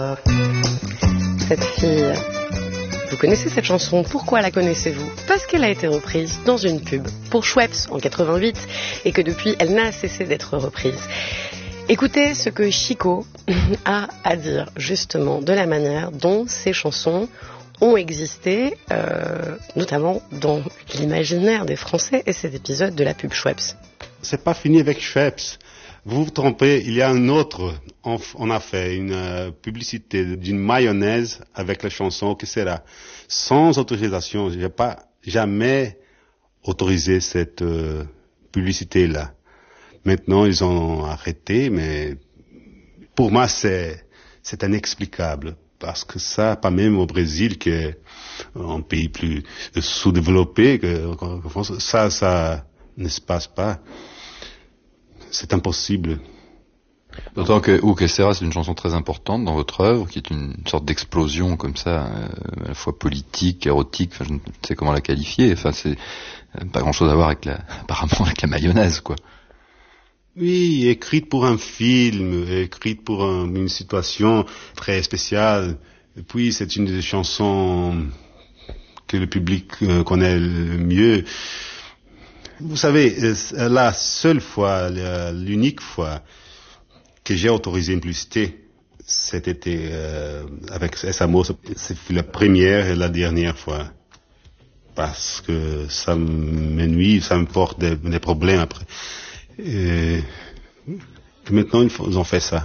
Cette fille, vous connaissez cette chanson? Pourquoi la connaissez-vous? Parce qu'elle a été reprise dans une pub pour Schweppes en 88 et que depuis elle n'a cessé d'être reprise. Écoutez ce que Chico a à dire justement de la manière dont ces chansons ont existé, notamment dans l'imaginaire des Français et cet épisode de la pub Schweppes. C'est pas fini avec Schweppes. Vous vous trompez, il y a un autre. On a fait une publicité d'une mayonnaise avec la chanson que sera sans autorisation. Je n'ai pas jamais autorisé cette publicité-là. Maintenant, ils ont arrêté, mais pour moi, c'est inexplicable. Parce que ça, pas même au Brésil, qui est un pays plus sous-développé que France, ça ne se passe pas. C'est impossible. D'autant que O Que Sera, c'est une chanson très importante dans votre œuvre, qui est une sorte d'explosion comme ça, à la fois politique, érotique, enfin, je ne sais comment la qualifier. Enfin, c'est pas grand-chose à voir apparemment avec la mayonnaise, quoi. Oui, écrite pour un film, écrite pour une situation très spéciale. Et puis, c'est une des chansons que le public connaît le mieux. Vous savez, la seule fois, l'unique fois que j'ai autorisé une publicité, c'était avec SAMO. C'est la première et la dernière fois. Parce que ça m'ennuie, ça me porte des problèmes après. Et maintenant, ils ont fait ça.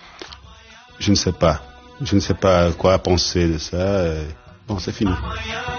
Je ne sais pas quoi penser de ça. Bon, c'est fini.